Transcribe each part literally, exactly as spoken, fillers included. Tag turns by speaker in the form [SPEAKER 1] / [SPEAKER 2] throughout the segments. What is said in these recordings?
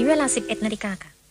[SPEAKER 1] นี้เวลา สิบเอ็ด นาฬิกาค่ะ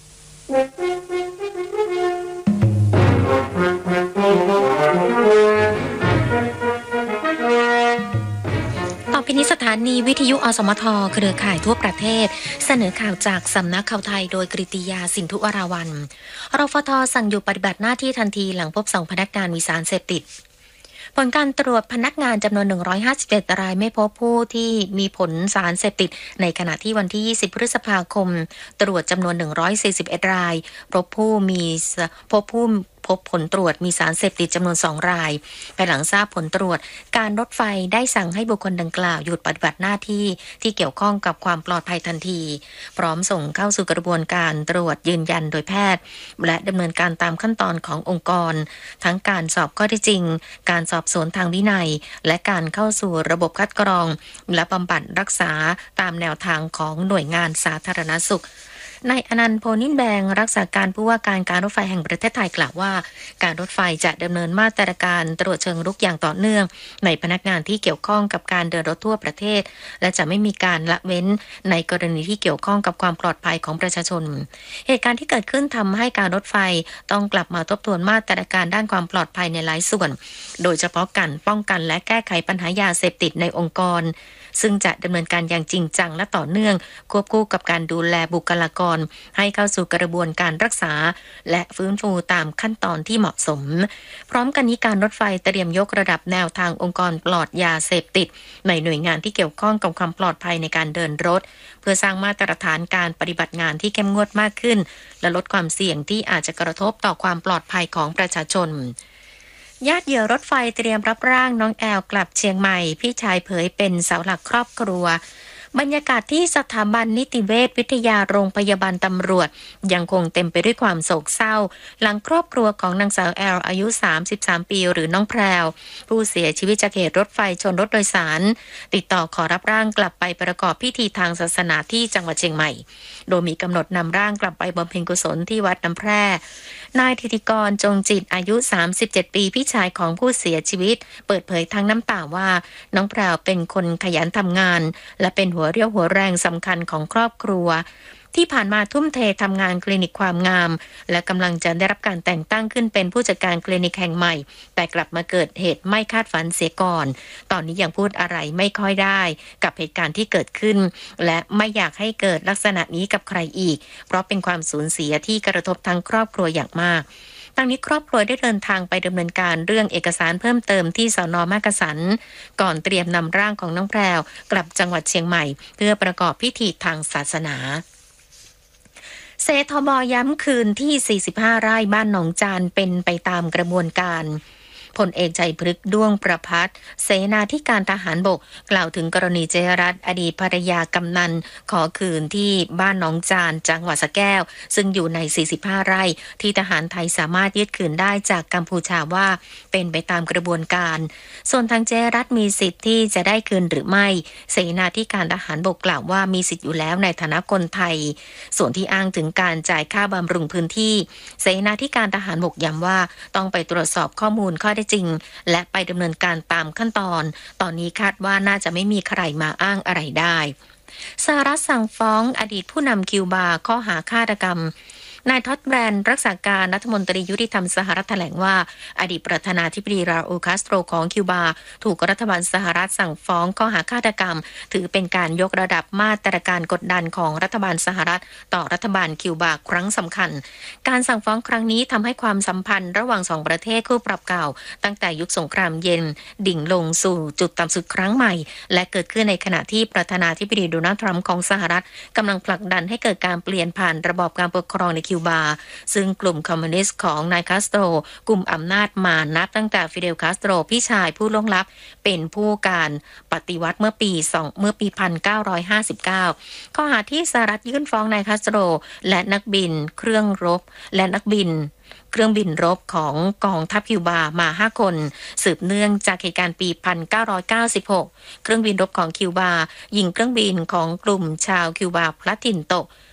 [SPEAKER 1] ต่อไปนี้สถานีวิทยุอสมทเครือข่ายทั่วประเทศเสนอข่าวจากสำนักข่าวไทยโดยกฤติยาสินธุวราวัลย์รฟท.สั่งหยุดปฏิบัติหน้าที่ทันทีหลังพบสองพนักงานมีสารเสพติดผลการตรวจพนักงานจำนวนหนึ่งร้อยห้าสิบเอ็ดรายไม่พบผู้ที่มีผลสารเสพติดในขณะที่วันที่ยี่สิบพฤษภาคมตรวจจำนวนหนึ่งร้อยสี่สิบเอ็ดรายพบผู้มีพบผู้พบผลตรวจมีสารเสพติดจำนวนสองรายภายหลังทราบผลตรวจการรถไฟได้สั่งให้บุคคลดังกล่าวหยุดปฏิบัติหน้าที่ที่เกี่ยวข้องกับความปลอดภัยทันทีพร้อมส่งเข้าสู่กระบวนการตรวจยืนยันโดยแพทย์และดำเนินการตามขั้นตอนขององค์กรทั้งการสอบข้อเท็จจริงการสอบสวนทางวินัยและการเข้าสู่ระบบคัดกรองและบำบัดรักษาตามแนวทางของหน่วยงานสาธารณสุขนายอนันต์ โพนินแบงรักษาการผู้ว่าการการรถไฟแห่งประเทศไทยกล่าวว่าการรถไฟจะดำเนินมาตรการตรวจเชิงรุกอย่างต่อเนื่องในพนักงานที่เกี่ยวข้องกับการเดินรถทั่วประเทศและจะไม่มีการละเว้นในกรณีที่เกี่ยวข้องกับความปลอดภัยของประชาชนเหตุการณ์ที่เกิดขึ้นทำให้การรถไฟต้องกลับมาทบทวนมาตรการด้านความปลอดภัยในหลายส่วนโดยเฉพาะการป้องกันและแก้ไขปัญหายาเสพติดในองค์กรซึ่งจะดำเนินการอย่างจริงจังและต่อเนื่องควบคู่กับการดูแลบุคลากรให้เข้าสู่กระบวนการรักษาและฟื้นฟูตามขั้นตอนที่เหมาะสมพร้อมกันนี้การรถไฟเตรียมยกระดับแนวทางองค์กรปลอดยาเสพติดในหน่วยงานที่เกี่ยวข้องกับความปลอดภัยในการเดินรถเพื่อสร้างมาตรฐานการปฏิบัติงานที่เข้มงวดมากขึ้นและลดความเสี่ยงที่อาจจะกระทบต่อความปลอดภัยของประชาชนญาติเหยื่อรถไฟเตรียมรับร่างน้องแอลกลับเชียงใหม่พี่ชายเผยเป็นเสาหลักครอบครัวบรรยากาศที่สถาบันนิติเวชวิทยาโรงพยาบาลตำรวจยังคงเต็มไปด้วยความโศกเศร้าหลังครอบครัวของนางสาวแอลอายุสามสิบสามปีหรือน้องแพรวผู้เสียชีวิตจากเหตุรถไฟชนรถโดยสารติดต่อขอรับร่างกลับไปประกอบพิธีทางศาสนาที่จังหวัดเชียงใหม่โดยมีกำหนดนำร่างกลับไปบำเพ็ญกุศลที่วัดน้ำแพร่นายธิติกรจงจิตอายุสามสิบเจ็ดปีพี่ชายของผู้เสียชีวิตเปิดเผยทั้งน้ำตาว่าน้องแพรวเป็นคนขยันทำงานและเป็นหัวเรี่ยวหัวแรงสำคัญของครอบครัวที่ผ่านมาทุ่มเททำงานคลินิกความงามและกำลังจะได้รับการแต่งตั้งขึ้นเป็นผู้จัดการคลินิกแห่งใหม่แต่กลับมาเกิดเหตุไม่คาดฝันเสียก่อนตอนนี้ยังพูดอะไรไม่ค่อยได้กับเหตุการณ์ที่เกิดขึ้นและไม่อยากให้เกิดลักษณะนี้กับใครอีกเพราะเป็นความสูญเสียที่กระทบทั้งครอบครัวอย่างมากทางนี้ครอบครัวได้เดินทางไปดำเนินการเรื่องเอกสารเพิ่มเติมที่สน.มักกะสันก่อนเตรียมนำร่างของน้องแพรวกลับจังหวัดเชียงใหม่เพื่อประกอบพิธีทางศาสนาเสทบย้ำคืนที่สี่สิบห้าไร่บ้านหนองจานเป็นไปตามกระบวนการพลเอกชัยพฤกษ์ด้วงประภัสเสนาธิการทหารบกกล่าวถึงกรณีเจรัตน์อดีตภรรยากำนันขอคืนที่บ้านหนองจานจังหวัดสระแก้วซึ่งอยู่ในสี่สิบห้าไร่ที่ทหารไทยสามารถยึดคืนได้จากกัมพูชาว่าเป็นไปตามกระบวนการส่วนทางเจรัตน์มีสิทธิ์ที่จะได้คืนหรือไม่เสนาธิการทหารบกกล่าวว่ามีสิทธิ์อยู่แล้วในฐานะคนไทยส่วนที่อ้างถึงการจ่ายค่าบำรุงพื้นที่เสนาธิการทหารบกย้ำว่าต้องไปตรวจสอบข้อมูลข้อเท็จจริงและไปดำเนินการตามขั้นตอนตอนนี้คาดว่าน่าจะไม่มีใครมาอ้างอะไรได้สหรัฐสั่งฟ้องอดีตผู้นำคิวบาข้อหาฆาตกรรมนายท็อดแบรนด์รักษาการรัฐมนตรียุติธรรมสหรัฐแถลงว่าอดีตประธานาธิบดีราอูลคาสโตรของคิวบาถูกรัฐบาลสหรัฐสั่งฟ้องข้อหาฆาตกรรมถือเป็นการยกระดับมาตรการกดดันของรัฐบาลสหรัฐต่อรัฐบาลคิวบาครั้งสำคัญการสั่งฟ้องครั้งนี้ทำให้ความสัมพันธ์ระหว่างสองประเทศคู่ปรับเก่าตั้งแต่ยุคสงครามเย็นดิ่งลงสู่จุดต่ำสุดครั้งใหม่และเกิดขึ้นในขณะที่ประธานาธิบดีโดนัลด์ทรัมป์ของสหรัฐกำลังผลักดันให้เกิดการเปลี่ยนผ่านระบอบการปกครองในคิวบาซึ่งกลุ่มคอมมิวนิสต์ของนายคาสโตรกลุ่มอำนาจมานับตั้งแต่ฟิเดลคาสโตรพี่ชายผู้ล่วงลับเป็นผู้การปฏิวัติเมื่อปี2เมื่อปีหนึ่งพันเก้าร้อยห้าสิบเก้าข้อหาที่สหรัฐยื่นฟ้องนายคาสโตรและนักบินเครื่องรบและนักบินเครื่องบินรบของกองทัพคิวบามาห้าคนสืบเนื่องจากเหตุการณ์ปีหนึ่งพันเก้าร้อยเก้าสิบหกเครื่องบินรบของคิวบายิงเครื่องบินของกลุ่มชาวคิวบาพลัดถิ่นตก